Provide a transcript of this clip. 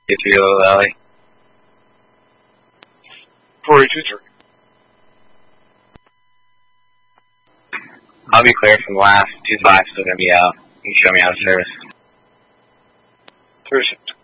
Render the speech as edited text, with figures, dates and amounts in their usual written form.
Get to Yellow Valley. 4823. I'll be clear from the last 25, still gonna be out. You can show me out of service. 36.